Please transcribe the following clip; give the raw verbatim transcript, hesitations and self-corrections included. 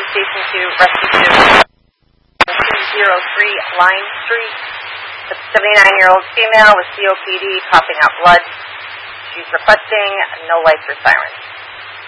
Station two, Rescue two, two oh three Line Street. It's a seventy-nine-year-old female with C O P D, coughing out blood. She's requesting no lights or sirens.